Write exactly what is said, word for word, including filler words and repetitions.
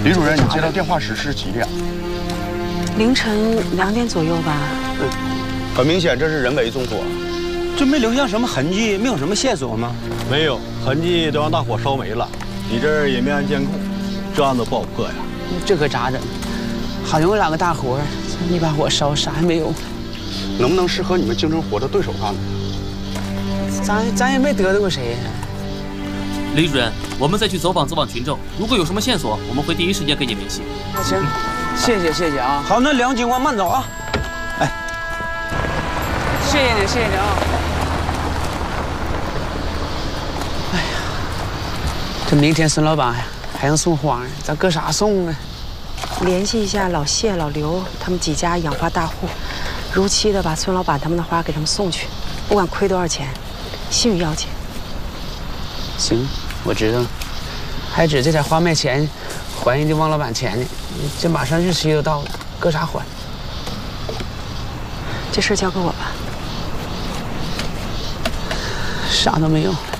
李主任，你接到电话时是几点？ 凌晨两点左右吧。 嗯，很明显这是人为纵火。 就没留下什么痕迹，没有什么线索吗？ 没有，痕迹都让大火烧没了。你这儿也没安监控，这案子不好破呀。 这可咋整？好容易揽个大活，一把火烧啥也没有。 能不能是和你们竞争活的对手干的？ 咱咱也没得罪过谁。 李主任，我们再去走访走访群众，如果有什么线索，我们会第一时间跟你联系。 那行，谢谢谢谢啊。 好，那梁警官慢走啊。哎， 谢谢你，谢谢你啊。哎呀，这明天孙老板还要送花呢，咱搁啥送呢？ 联系一下老谢、老刘他们几家养花大户，如期的把孙老板他们的花给他们送去，不管亏多少钱，信誉要紧。 行，我知道了。还指这点花卖钱，还人家汪老板钱呢。这马上日期又到了，搁啥还？ 这事交给我吧。 啥都没有。